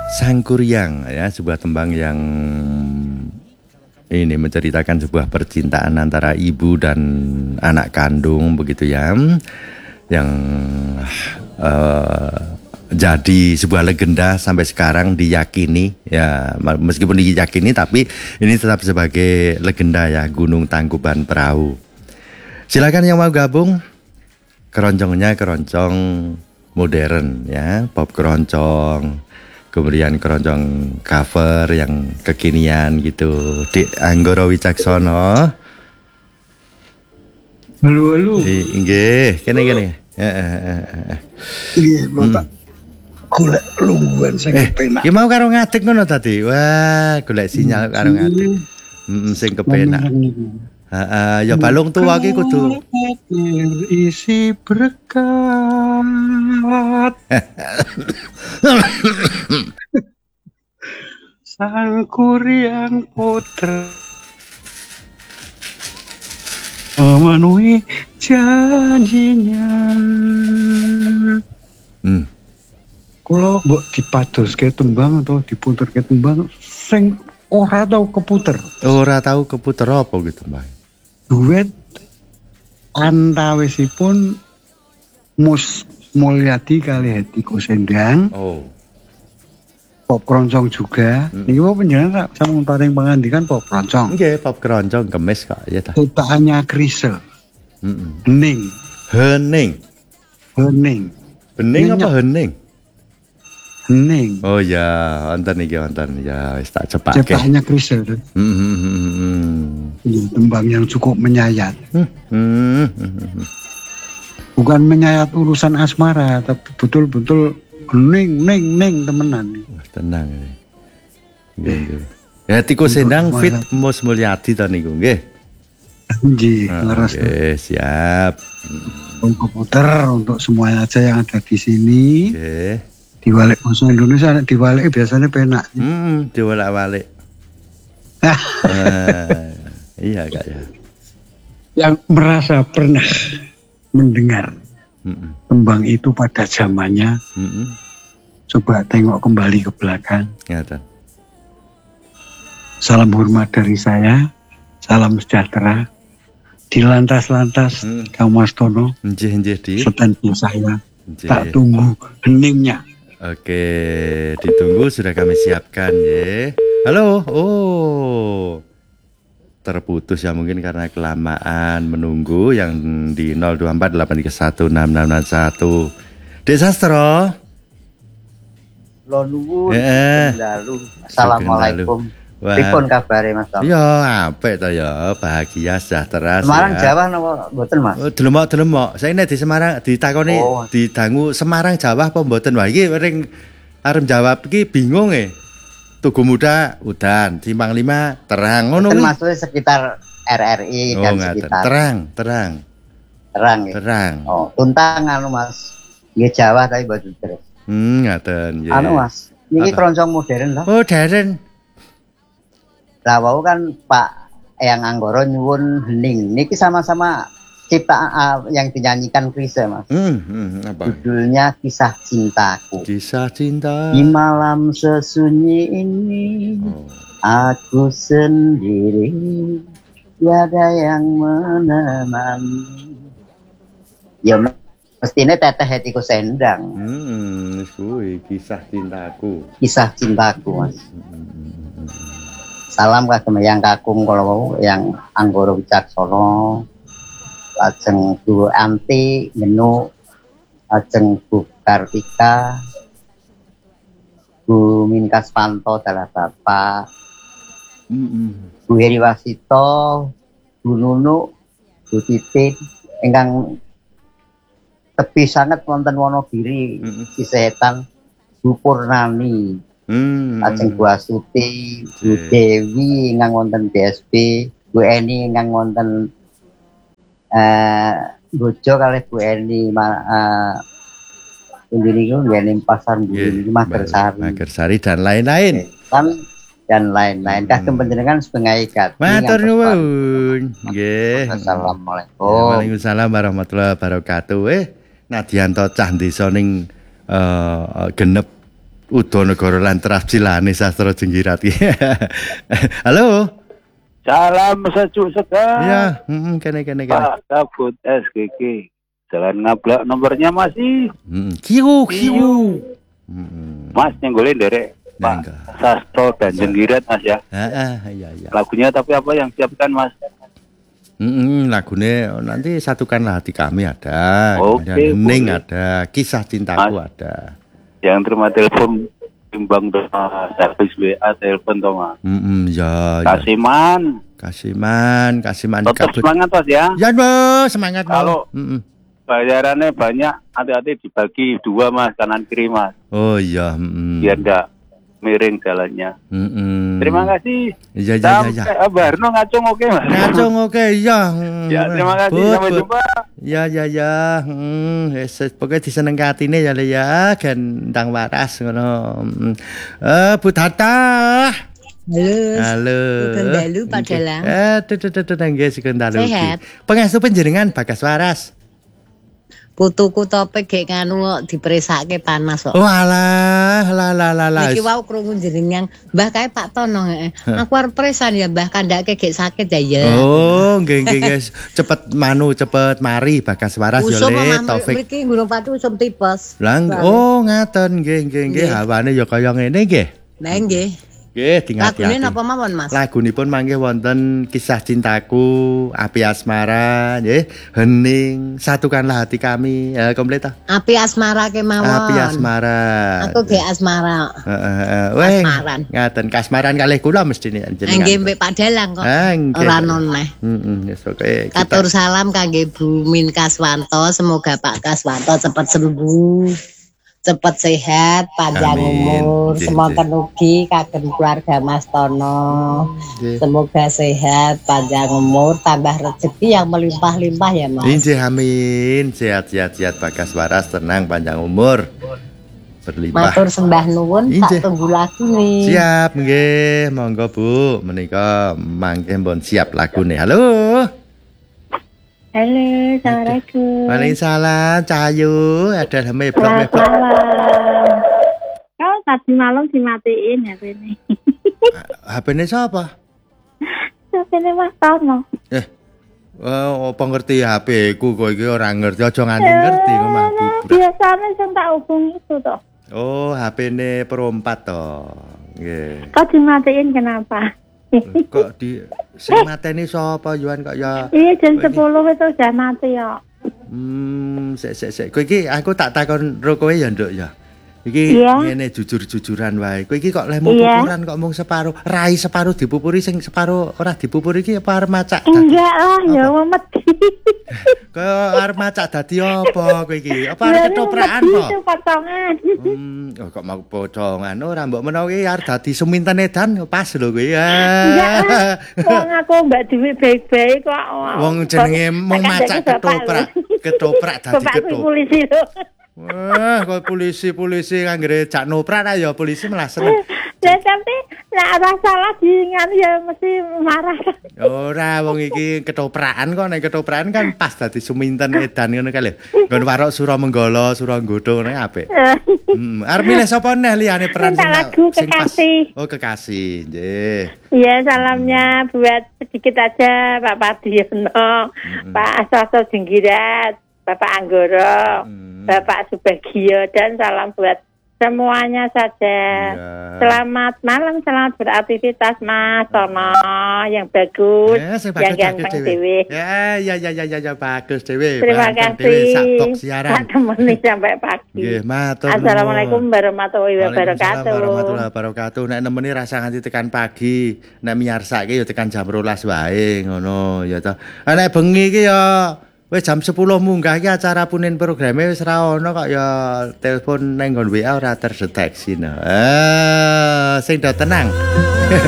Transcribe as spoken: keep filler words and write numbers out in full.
Sangkuriang ya, sebuah tembang yang ini menceritakan sebuah percintaan antara ibu dan anak kandung begitu ya, yang uh, jadi sebuah legenda sampai sekarang diyakini ya, meskipun diyakini tapi ini tetap sebagai legenda ya, Gunung Tangkuban Perahu. Silakan yang mau gabung, keroncongnya keroncong modern ya, pop keroncong, kemudian keroncong cover yang kekinian gitu. Dik Anggoro Wicaksono. Halo halo. Nggih, kene-kene. Heeh. Nggih, Bapak. Golek lungguhan sing kepenak. Ki mau karo ngadeg ngono tadi. Wah, golek sinyal karo ngadeg. Heeh, sing kepenak. Heeh, ya balung tuwa ki kudu isi berkat. Sangkuriang putra memenuhi janjinya. Hmm. Kalau mbok dipadoske tembang atau diputerke tembang sing ora tau keputer. Ora tau keputer apa gitu, Mbak? Duet antawisipun Mus Mulyadi kali Hetty Koes Endang. Oh. Pop keroncong juga. Hmm. Niki mau penjenengan tak sama paring pangandikan pop keroncong. Nggih, pop keroncong kemis kok ya ta. Ciptaannya Krisel. Heeh. Hening. Hening. Hening. Bening apa hening? Hening. Oh ya, wonten iki wonten ya, wis tak cepake. Ciptaannya Krisel. Heeh. Tembang yang cukup menyayat. Hmm. Bukan menyayat urusan asmara, tapi betul-betul ning ning ning temenan. Wah, tenang ini. Nggih. Ya Hetty Koes Endang fit Mus Mulyadi ta niku, nggih. Nggih, leres. Oke, siap. Untuk puter untuk semuanya aja yang ada di sini. Nggih. Diwalik bahasa Indonesia, diwalik biasanya penak. Hmm, diwalik-walik. uh, iya Kak ya. Yang merasa pernah mendengar Mm-mm. tembang itu pada zamannya, Mm-mm. coba tengok kembali ke belakang. Ngeten. Salam hormat dari saya, salam sejahtera. Di lantas-lantas Mm. Kang Mas Tono, Nggih nggih di. setentu saya Nggih. tak tunggu heningnya. Oke, ditunggu sudah kami siapkan ya. Halo, oh terputus ya mungkin karena kelamaan menunggu yang di nol dua empat delapan tiga satu enam enam enam satu. Dek Sastro. Lo nuwun. Eh. Lalu. Assalamualaikum. Pripun kabare Mas Tom? Ya apik to ya, bahagia sejahtera. Semarang sehat. Jawa napa mboten Mas? Oh, delemok-delemok. Saya nek di Semarang ditakoni Oh. didangu Semarang Jawa apa mboten. Wah iki ring arep jawab iki bingung e. Tugu Muda udan, Simpang lima terang ngono Mboten kuwi. maksudnya sekitar R R I Oh, dan ngaten. sekitar. Terang, terang. Terang ya. Terang. Oh, tuntang anu Mas. Nggih Jawa tapi mboten terus. Hmm, ngaten nggih. Anu Mas, niki keroncong modern lah. Oh, Darren. Lah wau kan Pak Eyang Anggoro nyuwun hening. Niki sama-sama ciptaan uh, yang dinyanyikan Krisye Mas. Hmm, hmm, apa? Judulnya Kisah Cintaku. Kisah cinta. Di malam sesunyi ini Oh. aku sendiri, tiada yang menemani. Ya mestinya Teteh Hetty Koes Endang. Hmm, kuwi kisah cintaku. Kisah cintaku Mas. Hmm. Salam kagem yang kakung kalau yang Anggoro Wicaksono, lajeng Bu Anti Ngenu, lajeng Bu Kartika, Bu Minkas Panto adalah Bapak, Hmm. Bu Heri Wasito, Bu Nunu, Bu Titin, ingkang tebih sangat wonten Wonogiri, Mm-mm. Cisetan, Bu Purnani. Hmm. Lajeng Bu Astuti, Bu Oke. Dewi ingkang wonten D S B, Bu Eni ingkang wonten eh Bojo kalih Bu Eni eh pundi niku nggih pasar Nggih, Mburi Magersari. Magersari dan lain-lain. Kan dan lain-lain. Hmm. Kagem panjenengan sepengai gati. Matur nuwun. Nggih. Assalamualaikum. Waalaikumsalam warahmatullahi wabarakatuh. Eh, Nadianto cah desa ning eh, genep Udonegoro lan Trapsilane Sastra Jenggirat. Halo. Salam sejuk segar. Iya, heeh kene kene kene. Pak Kabut S G G. Jalan Ngablak nomornya masih. Heeh, kiu kiu. Heeh. Mas nyenggolin derek Pak Nenggo. Sastro dan Jenggirat Mas ya. Heeh, iya iya. Lagunya tapi apa yang siapkan Mas? Heeh, lagune nanti satukanlah hati kami ada. Oke, Kemudian Hening boleh. ada, Kisah Cintaku Mas. ada. Yang terima telepon timbang doa servis W A telepon toh Mas. Heeh, ya. ya. Kasiman. Kasiman, Kasiman Tetap kabut. semangat Mas ya. Ya, Bos, semangat. Bos. Kalau Heeh. bayarannya banyak, hati-hati dibagi dua Mas, kanan kiri Mas. Oh iya, heeh. Biar enggak miring jalannya. Heeh. Terima kasih. Iya, iya, iya, iya. Sampai Barno ngacung oke Mas. Ngacung oke, iya. Ya, terima kasih. Bud, Sampai bud. jumpa. Ya ya ya, hmm, wis pokoke diseneng atine ya Le ya, gen ndang waras ngono. Hmm. Eh, Bu Tata. Halo. Halo. Sugeng dalu, Pak Nggih. Dalang. Eh, tuh tuh tuh nggih sugeng dalu. Sehat. Pangestu panjenengan Bagas Waras. Putuku topik gek nganu kok diperesake panas kok. Oh alah, lah lah lah lah. Iki wau krungu jenengan Mbah kae Pak Tono heeh. Aku arep presan ya Mbah kandhake gek sakit ya ya. Oh, nggih nggih guys. Cepet manu, cepet mari Bagas Waras ya Usum Le omah Taufik. mriki nggono patu usum tipes. Lang, oh ngaten nggih nggih nggih Nggih. hawane ya kaya ngene nggih. Lah nggih. Nggih, tingati. Lagune napa mawon Mas? Lagunipun mangke wonten Kisah Cintaku, Api Asmara, nggih, Hening, Satukanlah Hati Kami, ya komplit ta? Api asmara kemawon. Api Asmara. Aku gek asmara. Heeh heeh. Weh, Kasmaran. ngaten kasmaran kalih kula mestine jenengan. Nggih mbek Pak Dalang kok. Ah, nggih. Ora noneh. Heeh, wis oke. Katur salam kangge Bu Min Kaswanto, semoga Pak Kaswanto cepat sembuh. Cepet sehat, panjang Amin. umur, Nggih, semoga ugi kagem keluarga Mas Tono. Nggih. Semoga sehat, panjang umur, tambah rezeki yang melimpah-limpah ya Mas. Injih amin. Sehat sehat sehat Bagas Waras, tenang panjang umur. Berlimpah. Matur sembah nuwun, Injih. tak tunggu lagu nih. Siap nggih, monggo Bu. Menika mangke mbon siap lagune. Halo. Halo, Assalamualaikum. Waalaikumsalam, Cahayu. Ada meblok Selamat meblok. malam. Kau tadi malam dimatiin H P ini. H P-ne sapa? H P ini Mas Tono. Eh. Oh, apa ngerti H P-ku kok iki ora ngerti, aja nganti ngerti kok mah bubrak. Biasanya sing tak hubungi itu toh. Oh, H P-ne perompat to. Nggih. Kau dimatiin kenapa? Kok di sing mateni sapa Yuan kok ya. Iya jam Kok ini- sepuluh itu udah mati ya. Hmm, sik sik sik. Kowe iki aku tak takon ro kowe ya, Nduk ya. Iki Iya. ngene jujur-jujuran wae. Kowe iki kok lemu Iya. pupuran kok mung separuh. Rai separuh dipupuri sing separuh ora dipupuri iki apa arep macak? Enggak lah, ya Apa? mati. Kok arep macak dadi apa kowe iki? Apa arep ketoprakan Mati po? itu potongan. Hmm, oh, kok mau pocongan ora mbok menawa iki arep dadi seminten edan pas lho kowe. Enggak lah. Wong aku mbak duit baik-baik kok. Wong jenenge mung macak ketoprak, ketoprak dadi Bapakku ketoprak. polisi lho. Wah, kok polisi-polisi kanggere jak noprak ae ya polisi malah seneng. Ya tapi nek ora salah diingat ya mesti marah. Ora wong iki ketoprakan kok nek ketoprakan kan pas dadi suminten edan ngono kae lho. Nggon warok Suramenggala, Suranggodo ngono apik. Hmm, arep milih sapa neh liyane peran Minta lagu Kekasih. Oh, Kekasih. Nggih. Iya, salamnya buat sedikit aja Pak Padiono, Pak Asoso Jenggirat, Bapak Anggoro, Hmm. Bapak Subagio, dan salam buat semuanya saja. Iya. Selamat malam, selamat beraktivitas Mas Tono yang bagus, Eh, sing yang bagus-bagus ganteng dhewe. dewe. Ya, ya, ya, ya, ya, ya, bagus dhewe. Terima Ganteng dhewe, sak kasih. box siaran. Tak temani sampai pagi. Nggih, matur nuwun. Assalamualaikum warahmatullahi Waalaikumsalam wabarakatuh. warahmatullahi wabarakatuh. Nek nemeni rasa nganti tekan pagi, nek miyarsake ya tekan jam rolas wae ngono ya ta. Ah, nek bengi iki ya wis jam sepuluh munggah iki acara punin programe wis ra ono kok ya telepon nang nggon W A ora terdeteksi no. Eh, sing do tenang.